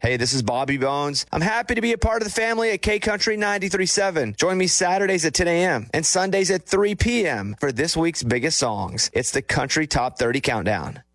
Hey, this is Bobby Bones. I'm happy to be a part of the family at K-Country 93.7. Join me Saturdays at 10 a.m. and Sundays at 3 p.m. for this week's biggest songs. It's the Country Top 30 Countdown.